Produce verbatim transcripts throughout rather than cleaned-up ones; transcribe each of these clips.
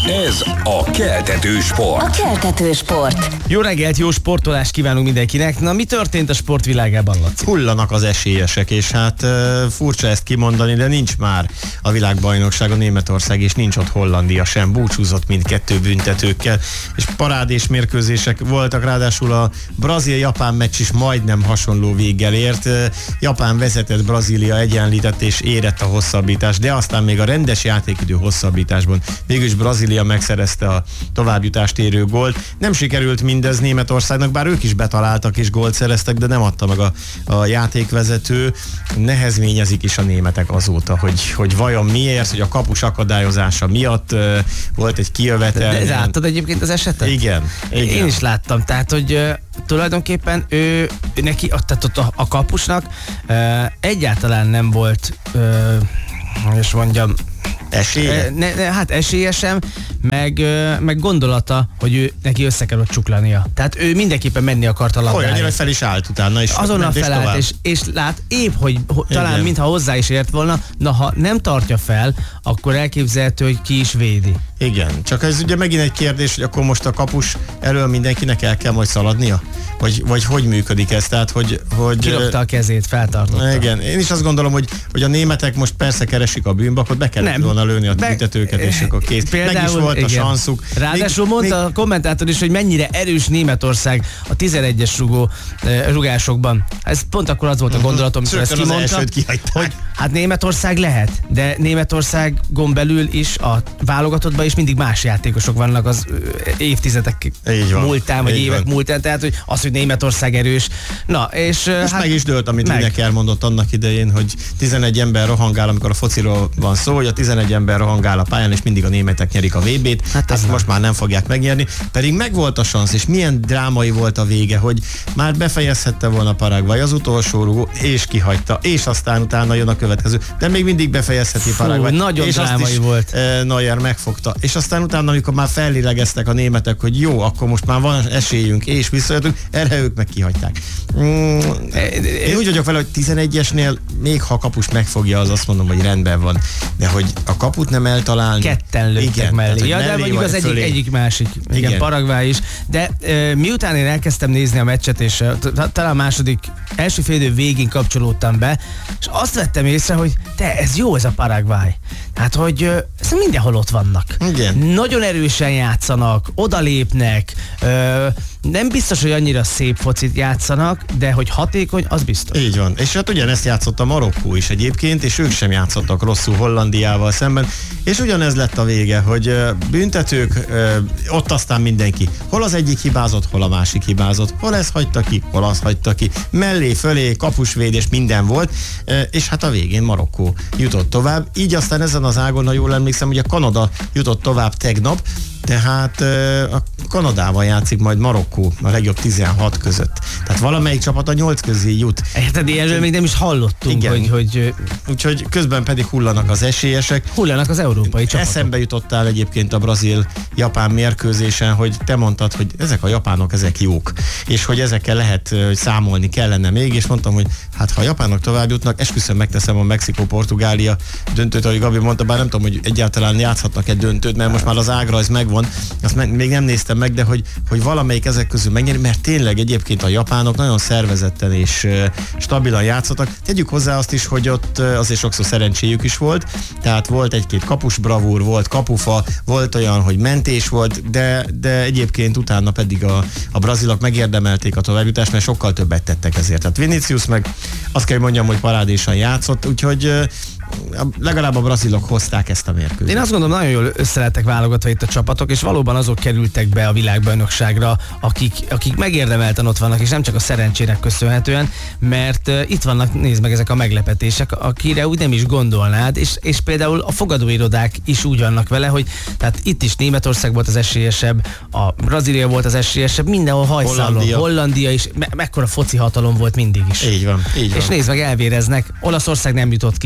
Ez a Keltető Sport. A Keltető Sport. Jó reggelt, jó sportolást kívánunk mindenkinek. Na, mi történt a sportvilágában, Laci? Hullanak az esélyesek, és hát uh, furcsa ezt kimondani, de nincs már a világbajnokság, a Németország, és nincs ott Hollandia sem. Búcsúzott mindkettő büntetőkkel, és parádés mérkőzések voltak, ráadásul a Brazília-Japán meccs is majdnem hasonló véggel ért. Uh, Japán vezetett, Brazília egyenlített és érett a hosszabbítás, de aztán még a rendes játékidő hosszabbításban végülis Brazília megszerezte a továbbjutást érő gólt. Nem sikerült mindez Németországnak, bár ők is betaláltak és gólt szereztek, de nem adta meg a, a játékvezető. Nehezményezik is a németek azóta, hogy, hogy vajon miért, hogy a kapus akadályozása miatt uh, volt egy kijövetel. De láttad egyébként az esetet? Igen, igen. Én is láttam, tehát, hogy uh, tulajdonképpen ő, ő neki, tehát ott a, a kapusnak uh, egyáltalán nem volt, uh, és mondjam, Esélye? Ne, ne, hát esélye sem, meg, meg gondolata, hogy ő neki össze kell ott csuklania. Tehát ő mindenképpen menni akart a labdára. Olyannyira, hogy fel is állt utána, és azonnal felállt, és, és lát, épp, hogy ho, talán mintha hozzá is ért volna, na ha nem tartja fel, akkor elképzelhető, hogy ki is védi. Igen, csak ez ugye megint egy kérdés, hogy akkor most a kapus elől mindenkinek el kell majd szaladnia? Vagy, vagy hogy működik ez? Tehát, hogy, hogy kirogta a kezét, feltartotta. Igen, én is azt gondolom, hogy, hogy a németek most persze keresik a bűnbakot, be kellett volna lőni a büntetőket, és akkor kész. Például, meg is volt igen. a sanszuk. Ráadásul még, mondta még... a kommentátor is, hogy mennyire erős Németország a tizenegyes rugó, eh, rugásokban. Ez pont akkor az volt a gondolatom, amikor ezt kimondta, hogy hát Németország lehet, de Németországon belül is a válogatottban is mindig más játékosok vannak az évtizedek múltán, vagy évek van. múltán, tehát hogy az, hogy Németország erős. Na, és most hát, meg is dőlt, amit meg. Lineker mondott annak idején, hogy tizenegy ember rohangál, amikor a fociról van szó, hogy a tizenegy ember rohangál a pályán, és mindig a németek nyerik a vé bét, hát ezt most már nem fogják megnyerni, pedig megvolt a szansz, és milyen drámai volt a vége, hogy már befejezhette volna Paraguay az utolsó rugó, és kihagyta, és aztán utána jön a következő, de még mindig befejezheti Fú, Paraguay. nagyon és drámai is, volt. E, Neuer megfogta, és aztán utána, amikor már fellélegeztek a németek, hogy jó, akkor most már van esélyünk, és visszajöttünk, erre ők meg kihagyták. Mm, én úgy vagyok vele, hogy tizenegyesnél még ha a kapus megfogja, az azt mondom, hogy rendben van, de hogy a kaput nem eltalálni. Ketten lőttek mellé. Ja, de mondjuk az egyik, egyik másik. Igen, igen. Paraguay is. De e, miután én elkezdtem nézni a meccset, és e, talán a második, első fél idő végén kapcsolódtam be, és azt vettem észre, hogy te, ez jó ez a Paraguay. Hát, hogy e, mindenhol ott vannak. Igen. Nagyon erősen játszanak, odalépnek, e, nem biztos, hogy annyira szép focit játszanak, de hogy hatékony, az biztos. Így van. És hát ugyanezt játszott a Marokkó is egyébként, és ők sem játszottak rosszul Hollandiával szemben, és ugyanez lett a vége, hogy büntetők, ott aztán mindenki. Hol az egyik hibázott, hol a másik hibázott, hol ez hagyta ki, hol az hagyta ki. Mellé, fölé, kapusvédés, minden volt, és hát a végén Marokkó jutott tovább. Így aztán ezen az ágon, ha jól emlékszem, ugye Kanada jutott tovább tegnap, tehát a Kanadával játszik majd Marokkó a legjobb tizenhat között. Tehát valamelyik csapat a nyolc közé jut. Érted, erről még nem is hallottunk, igen. hogy... hogy úgyhogy közben pedig hullanak az esélyesek. Hullanak az európai csapatok. Eszembe jutottál egyébként a brazil-japán mérkőzésen, hogy te mondtad, hogy ezek a japánok, ezek jók. És hogy ezekkel lehet, hogy számolni kellene még, és mondtam, hogy hát ha a japánok tovább jutnak, esküszöm megteszem a Mexikó-Portugália döntőt, ahogy Gabi mondta, bár nem tudom, hogy egyáltalán játszhatnak egy döntőt, mert most már az ágrajz megvan, azt me- még nem néztem meg, de hogy, hogy valamelyik ezek közül megnyeri, mert tényleg egyébként a japánok nagyon szervezetten és uh, stabilan játszottak. Tegyük hozzá azt is, hogy ott uh, azért sokszor szerencséjük is volt, tehát volt egy-két kapus bravúr, volt kapufa, volt olyan, hogy mentés volt, de, de egyébként utána pedig a, a brazilok megérdemelték a továbbjutást, mert sokkal többet tettek ezért. Tehát Vinicius meg azt kell mondjam, hogy parádésan játszott, úgyhogy uh, legalább a brazilok hozták ezt a mérkőzést. Én azt gondolom, nagyon jól összelettek válogatva itt a csapatok, és valóban azok kerültek be a világbajnokságra, akik, akik megérdemelten ott vannak, és nem csak a szerencsének köszönhetően, mert uh, itt vannak, nézd meg, ezek a meglepetések, akire úgy nem is gondolnád, és, és például a fogadóirodák is úgy vannak vele, hogy tehát itt is Németország volt az esélyesebb, a Brazília volt az esélyesebb, mindenhol hajszálon, Hollandia, Hollandia is, me- mekkora foci hatalom volt mindig is. Így van, így van. És nézd meg, elvéreznek, Olaszország nem jutott ki, tehát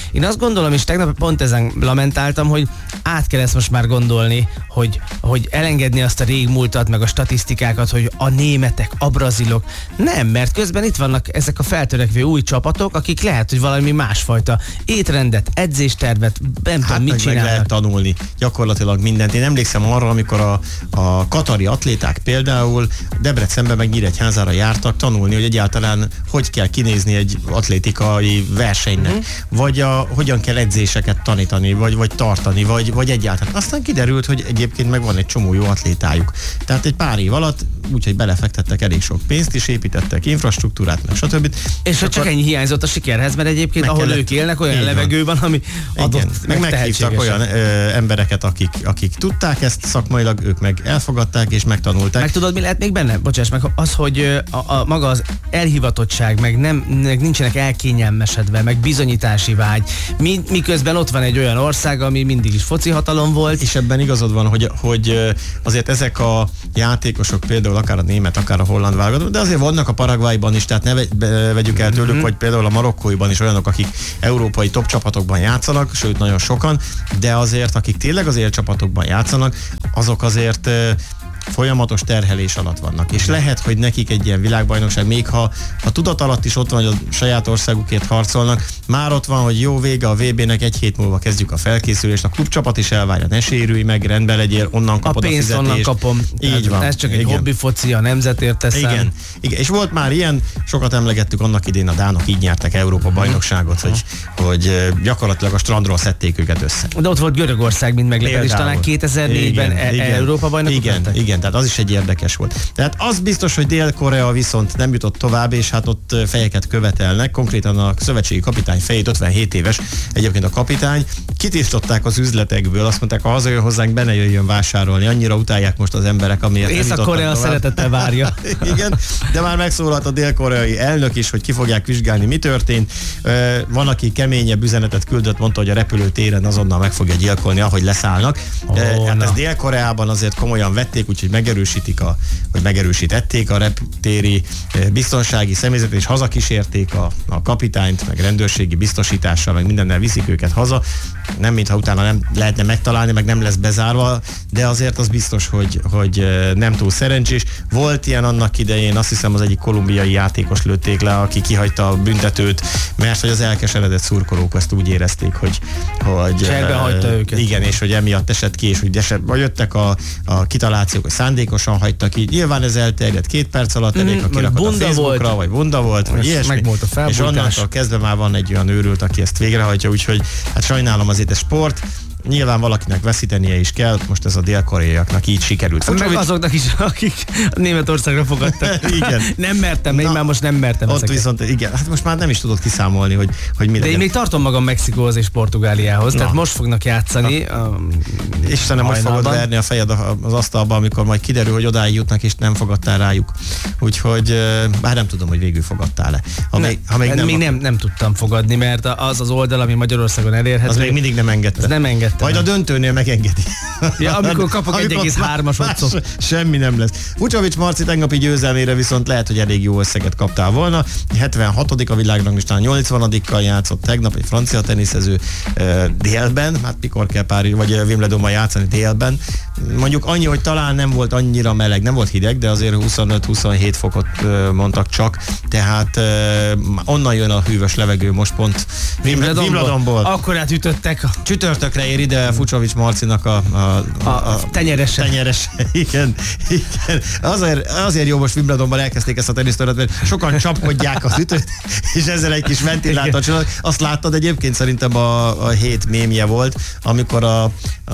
Én azt gondolom, és tegnap pont ezen lamentáltam, hogy át kell ezt most már gondolni, hogy, hogy elengedni azt a régmúltat, meg a statisztikákat, hogy a németek, a brazilok. Nem, mert közben itt vannak ezek a feltörekvő új csapatok, akik lehet, hogy valami másfajta étrendet, edzéstervet, nem Hát tudom, mit meg, meg csinálnak. lehet tanulni gyakorlatilag mindent. Én emlékszem arra, amikor a, a katari atléták például Debrecenben meg Nyíregyházára jártak tanulni, hogy egyáltalán hogy kell kinézni egy atlétikai versenynek, uh-huh. vagy a, hogyan kell edzéseket tanítani, vagy, vagy tartani, vagy, vagy egyáltalán. Aztán kiderült, hogy egyébként meg van egy csomó jó atlétájuk. Tehát egy pár év alatt úgyhogy belefektettek elég sok pénzt is, építettek infrastruktúrát, meg stb. És hogy csak ennyi hiányzott a sikerhez, mert egyébként ahol kellett, ők élnek, olyan levegő van, ami adott, igen, meg, meg meghívtak olyan ö, embereket, akik, akik tudták ezt szakmailag, ők meg elfogadták és megtanulták. Meg tudod, mi lehet még benne? Bocsáss meg, az, hogy a, a maga az elhivatottság, meg, nem, meg nincsenek elkényelmesedve, meg bizonyítási vágy. Mi, miközben ott van egy olyan ország, ami mindig is foci hatalom volt. És ebben igazad van, hogy, hogy azért ezek a játékosok, például akár a német, akár a holland válogatott, de azért vannak a Paraguayban is, tehát ne vegyük el tőlük, mm-hmm. vagy például a marokkóiban is olyanok, akik európai top csapatokban játszanak, sőt nagyon sokan, de azért, akik tényleg az élcsapatokban játszanak, azok azért folyamatos terhelés alatt vannak. És lehet, hogy nekik egy ilyen világbajnokság, még ha a tudat alatt is ott van, hogy a saját országukért harcolnak, már ott van, hogy jó, vége a vé bének, egy hét múlva kezdjük a felkészülést, a klubcsapat is elvárja, ne sérülj meg, rendben legyél, onnan kapod a, a pénzt. A fizetést. onnan kapom. Így van. Ez csak egy igen. hobbi foci, a nemzetért teszem. Igen. Igen. És volt már ilyen, sokat emlegettük annak idén, a dánok így nyertek Európa bajnokságot, hogy, hogy gyakorlatilag a strandról szedték őket össze. De ott volt Görögország, mint meglepetés, talán kétezer-négyben igen, e- Európa bajnokok igen, lettek. igen, tehát az is egy érdekes volt. Tehát az biztos, hogy Dél-Korea viszont nem jutott tovább, és hát ott fejeket követelnek. Konkrétan a szövetségi kapitány fejét, ötvenhét éves egyébként a kapitány, kitiltották az üzletekből, azt mondták, ha hazajön hozzánk, be ne jöjjön vásárolni. Annyira utálják most az emberek, amiért nem jutottak tovább. Észak-Korea szeretettel várja. Igen, de már megszólalt a dél-koreai elnök is, hogy ki fogják vizsgálni, mi történt. Van, aki keményebb üzenetet küldött, mondta, hogy a repülőtéren azonnal meg fogja gyilkolni, ahogy leszállnak. Oh, hát ezt Dél-Koreában azért komolyan vették, úgyhogy megerősítik a, vagy megerősítették a reptéri biztonsági személyzetet, és hazakísérték a, a kapitányt, meg rendőrségi biztosítással, meg mindennel viszik őket haza. Nem, mintha utána nem lehetne megtalálni, meg nem lesz bezárva, de azért az biztos, hogy, hogy nem túl szerencsés. Volt ilyen annak idején, azt hiszem az egyik kolumbiai játékos lőtték le, aki kihagyta a büntetőt, mert hogy az elkeseredett szurkolók ezt úgy érezték, hogy, hogy cserbe hagyta őket. Igen, és hogy emiatt esett ki, és hogy esett, vagy jöttek a, a kitalációk, hogy szándékosan hagytak ki. Nyilván ez elterjedt két perc alatt, elég, ha kirakod a Facebookra, volt. vagy bunda volt, vagy ilyesmi. És onnantól kezdve már van egy olyan őrült, aki ezt végrehajtja, úgyhogy hát sajnálom, azért ez sport. Nyilván valakinek veszítenie is kell, most ez a dél-koreaiaknak így sikerült. Meg Fucsovics... azoknak is, akik Németországra fogadtak. Igen. Nem mertem, én már most nem mertem ott ezeket. Viszont igen, hát most már nem is tudod kiszámolni, hogy, hogy mi legyen. De én még tartom magam Mexikóhoz és Portugáliához, Na. tehát most fognak játszani. A... Istenem, most fogod verni a fejed az asztalba, amikor majd kiderül, hogy odáig jutnak, és nem fogadtál rájuk. Úgyhogy bár nem tudom, hogy végül fogadtál-e. Ha ne, még, ha még nem, még nem, nem tudtam fogadni, mert az az oldal, ami Magyarországon elérhető. Az még mindig nem engedte. Nem engedte. Majd a döntőnél megengedi. Ja, amikor kapok egy egész hármas otcot. Semmi nem lesz. Fucsovics Marci tegnapi győzelmére viszont lehet, hogy elég jó összeget kaptál volna. hetvenhatodik a világranglistán, nyolcvanadikkal játszott tegnap egy francia teniszező uh, délben, hát mikor kell Párizs, vagy Wimbledonban játszani délben. Mondjuk annyi, hogy talán nem volt annyira meleg, nem volt hideg, de azért huszonöt-huszonhét fokot uh, mondtak csak, tehát uh, onnan jön a hűvös levegő most pont Wimbledonból. Wimbledonból. Akkor átütöttek. Csütörtökre ér ide Fucsovics Marcinak a, a, a, a tenyerese. tenyerese. Igen, igen. Azért, azért jó most Wimbledonban elkezdték ezt a tenisztöröt, mert sokan csapkodják az ütőt, és ezzel egy kis ventilátor csinálnak. Azt láttad egyébként, szerintem a, a hét mémje volt, amikor a, a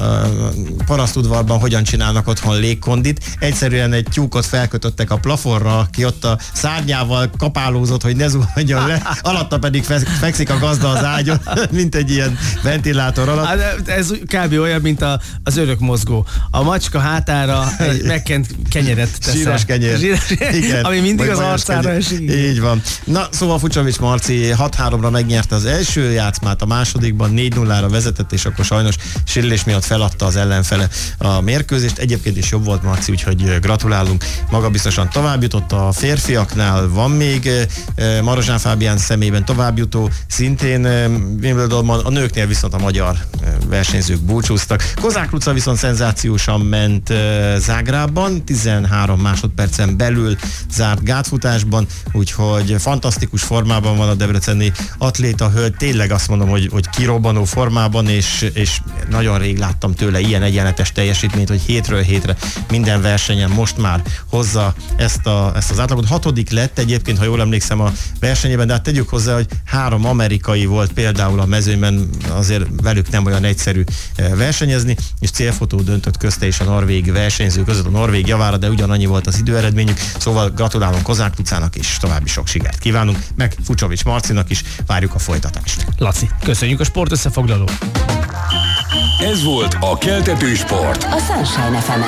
parasztudvarban hogyan csinálnak otthon légkondit. Egyszerűen egy tyúkot felkötöttek a plafonra, aki ott a szárnyával kapálózott, hogy ne zuhanjon le, alatta pedig fekszik a gazda az ágyon, mint egy ilyen ventilátor alatt. Hát, ez kb. Olyan, mint a, az örök mozgó. A macska hátára egy megkent kenyeret tesz. Zsíros kenyér. Zsíros, igen. Ami mindig Vagy az arcára esik. Így van. Na, szóval Fucsovics Marci hat háromra megnyerte az első játszmát, a másodikban négy nullára vezetett, és akkor sajnos sérülés miatt feladta az ellenfele a mérkőzést. Egyébként is jobb volt Marci, úgyhogy gratulálunk. Maga biztosan tovább jutott. A férfiaknál van még Marozsán Fábián szemében továbbjutó, szintén Wimbledonban, a nőknél viszont a magyar versenyzők búcsúztak. Kozák Luca viszont szenzációsan ment Zágrában, tizenhárom másodpercen belül zárt gátfutásban, úgyhogy fantasztikus formában van a debreceni atléta hölgy, tényleg azt mondom, hogy, hogy kirobbanó formában, és, és nagyon rég láttam tőle ilyen egyenletes teljesítményt, hogy hétről hétre minden versenyen most már hozza ezt, a, ezt az átlagot. Hatodik lett egyébként, ha jól emlékszem a versenyében, de hát tegyük hozzá, hogy három amerikai volt például a mezőnyben, azért velük nem olyan egyszerű versenyezni, és célfotó döntött közte és a norvég versenyző között a norvég javára, de ugyanannyi volt az időeredményük, szóval gratulálunk Kozák Lucának, és további sok sikert kívánunk, meg Fucsovics Marcinak is, várjuk a folytatást. Laci, köszönjük a sport összefoglalót. Ez volt a Keltető Sport. A Sunshine ef emen.